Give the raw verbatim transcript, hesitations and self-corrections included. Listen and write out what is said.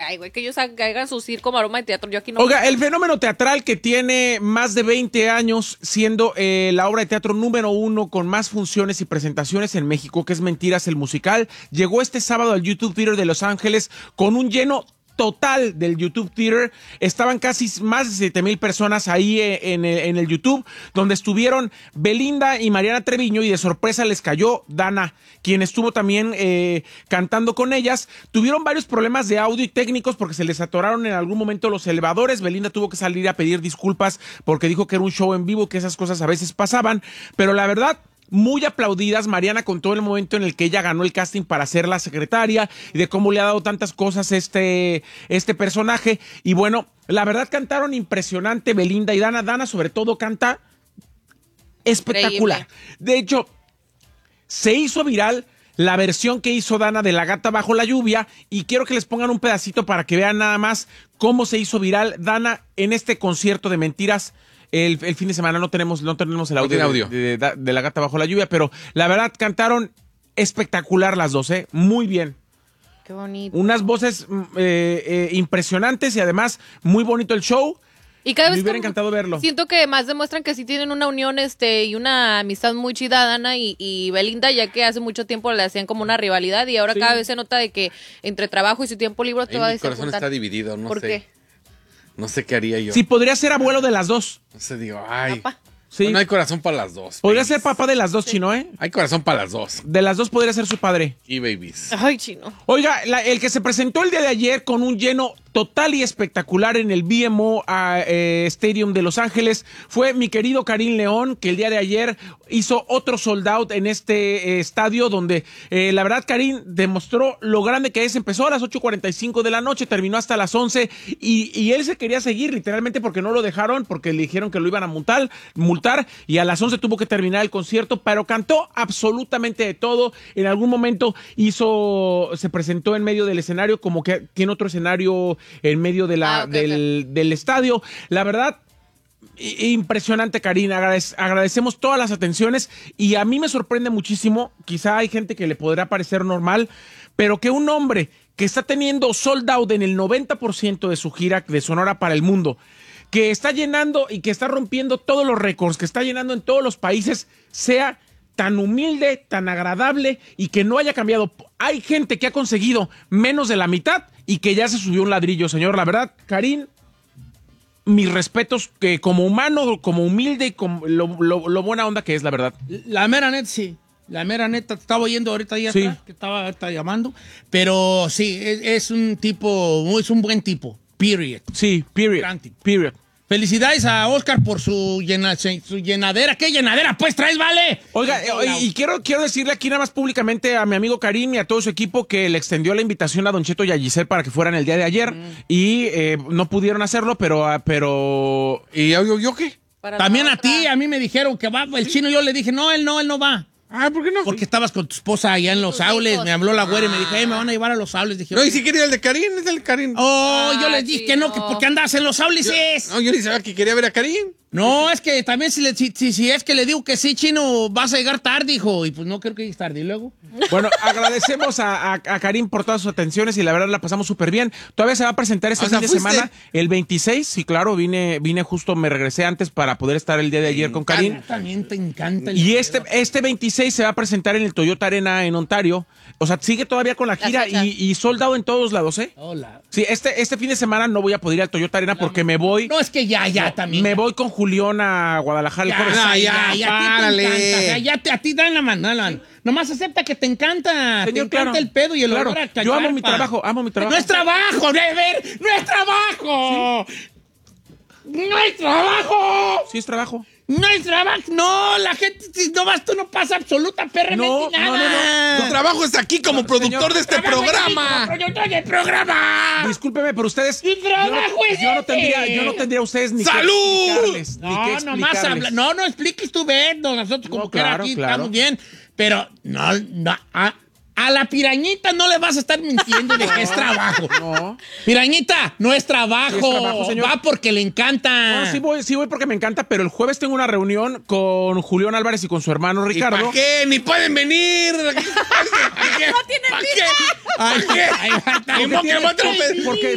Ay, güey, que ellos hagan su circo, maroma de teatro. Yo aquí no. Oiga, el fenómeno teatral que tiene más de veinte años siendo eh, la obra de teatro número uno con más funciones y presentaciones en México, que es Mentiras el musical, llegó este sábado al YouTube Theater de Los Ángeles con un lleno total del YouTube Theater. Estaban casi más de siete mil personas ahí en el, en el YouTube, donde estuvieron Belinda y Mariana Treviño, y de sorpresa les cayó Dana, quien estuvo también eh, cantando con ellas. Tuvieron varios problemas de audio y técnicos porque se les atoraron en algún momento los elevadores. Belinda tuvo que salir a pedir disculpas porque dijo que era un show en vivo, que esas cosas a veces pasaban, pero la verdad, muy aplaudidas. Mariana contó el momento en el que ella ganó el casting para ser la secretaria y de cómo le ha dado tantas cosas este, este personaje. Y bueno, la verdad cantaron impresionante Belinda y Dana. Dana sobre todo canta espectacular. Increíble. De hecho, se hizo viral la versión que hizo Dana de La Gata Bajo la Lluvia, y quiero que les pongan un pedacito para que vean nada más cómo se hizo viral Dana en este concierto de Mentiras. El, el fin de semana no tenemos, no tenemos el audio, no audio. De, de, de La Gata Bajo la Lluvia, pero la verdad cantaron espectacular las dos, ¿eh? Muy bien. Qué bonito. Unas voces eh, eh, impresionantes y además muy bonito el show. Y cada vez me hubiera encantado verlo. Siento que más demuestran que sí tienen una unión este y una amistad muy chida, Dana y, y Belinda, ya que hace mucho tiempo le hacían como una rivalidad, y ahora sí, cada vez se nota de que entre trabajo y su tiempo libre te va a mi corazón juntar. Está dividido, no ¿Por sé. qué? No sé qué haría yo. Sí, podría ser abuelo de las dos. No sé, digo, ay. Papá. Sí. Bueno, hay corazón para las dos. Podría babies. ser papá de las dos, sí. Chino, ¿eh? Hay corazón para las dos. De las dos podría ser su padre. Y babies. Ay, Chino. Oiga, la, el que se presentó el día de ayer con un lleno total y espectacular en el B M O uh, eh, Stadium de Los Ángeles fue mi querido Karim León, que el día de ayer hizo otro sold out en este eh, estadio, donde eh, la verdad Karim demostró lo grande que es. Empezó a las ocho cuarenta y cinco de la noche, terminó hasta las once, y, y él se quería seguir literalmente porque no lo dejaron, porque le dijeron que lo iban a multar, multar y a las once tuvo que terminar el concierto, pero cantó absolutamente de todo. En algún momento hizo, se presentó en medio del escenario, como que tiene otro escenario en medio de la, ah, okay, del, okay. del estadio. La verdad, impresionante, Karina. Agradece, agradecemos todas las atenciones, y a mí me sorprende muchísimo. Quizá hay gente que le podrá parecer normal, pero que un hombre que está teniendo sold out en el noventa por ciento de su gira de Sonora para el mundo, que está llenando y que está rompiendo todos los récords, que está llenando en todos los países, sea tan humilde, tan agradable, y que no haya cambiado. Hay gente que ha conseguido menos de la mitad y que ya se subió un ladrillo, señor. La verdad, Karim, mis respetos, que como humano, como humilde y como lo, lo, lo buena onda que es, la verdad. La mera net, sí. La mera neta, te estaba oyendo ahorita ahí sí. atrás, que estaba ahorita llamando. Pero sí, es, es un tipo, es un buen tipo. Period. Sí, period. Period. Felicidades a Oscar por su, llena, su llenadera. ¿Qué llenadera pues traes, vale? Oiga, y, y quiero, quiero decirle aquí nada más públicamente a mi amigo Karim y a todo su equipo que le extendió la invitación a Don Cheto y a Giselle para que fueran el día de ayer, mm. y eh, no pudieron hacerlo, pero... pero ¿Y yo, yo qué? Para También a ti, a mí me dijeron que va el Chino, yo le dije, no, él no, él no va. Ah, ¿por qué no? Porque estabas con tu esposa allá en Los Aules, me habló la güera y me dijo, hey, me van a llevar a Los Aules. Dije, no, y si quería el de Karim, es el de Karim. Oh, ah, yo les dije sí, que no, no, que porque andas en Los Aules. No, yo ni sabía que quería ver a Karim. No, es que también si, le, si, si, si es que le digo que sí, Chino, vas a llegar tarde, hijo. Y pues no creo que llegues tarde. ¿Y luego? Bueno, agradecemos a, a, a Karim por todas sus atenciones y la verdad la pasamos súper bien. Todavía se va a presentar este o sea, fin de ¿fuiste? semana, el veintiséis. Sí, claro, vine, vine justo, me regresé antes para poder estar el día de ayer con Karim. También te encanta. El y este, este veintiséis se va a presentar en el Toyota Arena en Ontario. O sea, sigue todavía con la gira la y, y soldado en todos lados, ¿eh? Hola. Sí, este, este fin de semana no voy a poder ir al Toyota Arena porque me voy... No, es que ya, ya, no, también. Me voy con Julián a Guadalajara. Ya, el ya, ya, ya, ya, párale. A ti te encanta, ya te, a ti dan la mano. Sí. Nomás acepta que te encanta. Señor, te encanta claro, el pedo y el claro. olor a Yo amo mi trabajo, amo mi trabajo. No es trabajo, a ver, no es trabajo. Sí. No es trabajo. Sí es trabajo. No es trabajo, no, la gente, no vas, tú no pasa absoluta perramente no, nada. No, no, no. Tu trabajo es aquí como no, productor señor, de este programa. Como productor del programa. Discúlpeme, pero ustedes. Mi trabajo yo, es yo no este. tendría, yo no tendría a ustedes ni ¡Salud! que explicarles. No, ni que nomás habla, no, no expliques tú, ven, nosotros como no, que claro, aquí claro. estamos bien, pero no, no, a, a la pirañita no le vas a estar mintiendo de que es trabajo. No. Pirañita, no es trabajo. Sí es trabajo, señor. Va porque le encanta. No, sí voy, sí voy porque me encanta, pero el jueves tengo una reunión con Julián Álvarez y con su hermano Ricardo. ¿Y para qué? Ni pueden venir. ¿Para qué? No tienen ¿Para qué? ¿Para qué? Ay, ¿Para qué? Porque, tiene, porque